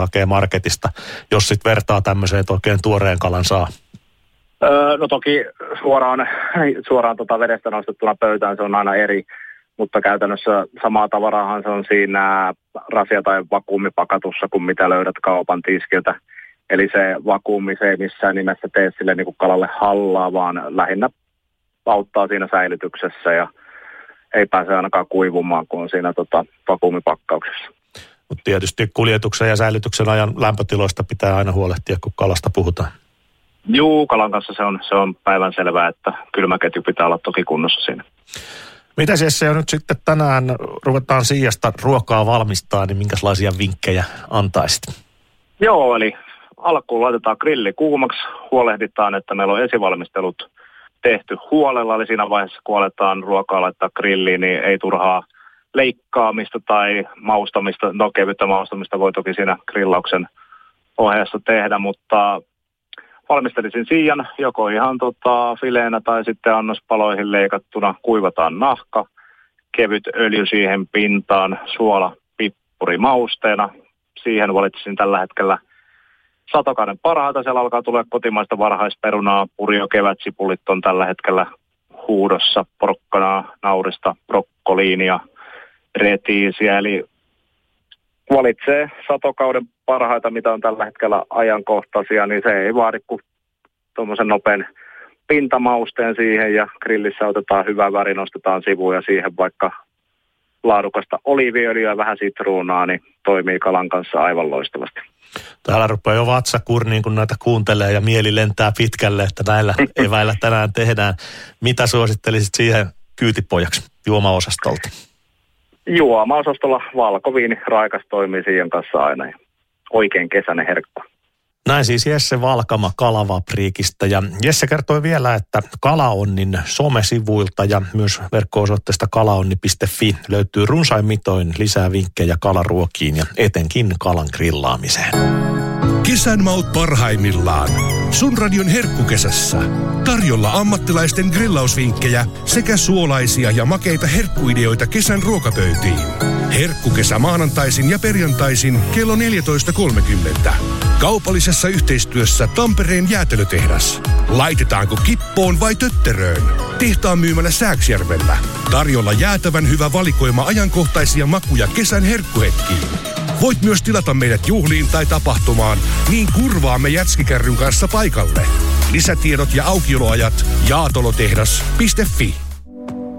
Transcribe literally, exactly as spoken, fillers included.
hakee marketista, jos sitten vertaa tämmöiseen, että oikein tuoreen kalan saa? Öö, no toki suoraan, suoraan tota vedestä nostettuna pöytään se on aina eri, mutta käytännössä samaa tavaraahan se on siinä rasia- tai vakuumipakatussa kuin mitä löydät kaupan tiskiltä. Eli se vakuumi, se ei missään nimessä tee sille niin kuin kalalle hallaa, vaan lähinnä auttaa siinä säilytyksessä ja ei pääse ainakaan kuivumaan, kun on siinä tota, vakuumipakkauksessa. Mutta tietysti kuljetuksen ja säilytyksen ajan lämpötiloista pitää aina huolehtia, kun kalasta puhutaan. Juu, kalan kanssa se on, se on päivänselvää, että kylmäketju pitää olla toki kunnossa siinä. Mitäs Jesse, nyt sitten tänään ruvetaan siijasta ruokaa valmistaa, niin minkälaisia vinkkejä antaisit? Joo, eli alkuun laitetaan grilli kuumaksi, huolehditaan, että meillä on esivalmistelut tehty huolella, eli siinä vaiheessa kun aletaan ruokaa laittaa grilliin, niin ei turhaa leikkaamista tai maustamista, no kevyttä maustamista voi toki siinä grillauksen ohjeessa tehdä, mutta valmistelisin siian joko ihan tota fileenä tai sitten annospaloihin leikattuna, kuivataan nahka, kevyt öljy siihen pintaan, suola, pippuri mausteena. Siihen valitsin tällä hetkellä satokauden parhaita, siellä alkaa tulla kotimaista varhaisperunaa, purio, kevätsipulit on tällä hetkellä huudossa, porkkanaa, naurista, brokkoliinia, retiisiä, eli valitsee satokauden parhaita, mitä on tällä hetkellä ajankohtaisia, niin se ei vaadi kuin tuommoisen nopean pintamausteen siihen ja grillissä otetaan hyvä väri, nostetaan sivuja siihen vaikka laadukasta oliiviöljyä ja vähän sitruunaa, niin toimii kalan kanssa aivan loistavasti. Täällä rupeaa jo vatsa kurniin, kun näitä kuuntelee ja mieli lentää pitkälle, että näillä eväillä tänään tehdään. Mitä suosittelisit siihen kyytipojaksi juomaosastolta? Juomaosastolla valkoviini raikas toimii siihen kanssa aina ja oikein kesäinen herkku. Näin siis Jesse Valkama Kalavapriikista. Ja Jesse kertoi vielä, että Kalaonnin somesivuilta ja myös verkko-osoitteesta kalaonni piste fi löytyy runsain mitoin lisää vinkkejä kalaruokiin ja etenkin kalan grillaamiseen. Kesän maut parhaimmillaan. Sun radion herkkukesässä. Tarjolla ammattilaisten grillausvinkkejä sekä suolaisia ja makeita herkkuideoita kesän ruokapöytiin. Herkkukesä maanantaisin ja perjantaisin kello neljätoista kolmekymmentä. Kaupallisessa yhteistyössä Tampereen jäätelötehdas. Laitetaanko kippoon vai tötteröön? Tehtaan myymällä Sääksjärvellä. Tarjolla jäätävän hyvä valikoima ajankohtaisia makuja kesän herkkuhetkiin. Voit myös tilata meidät juhliin tai tapahtumaan, niin kurvaamme jätskikärryn kanssa paikalle. Lisätiedot ja aukioloajat jaatolotehdas piste fi.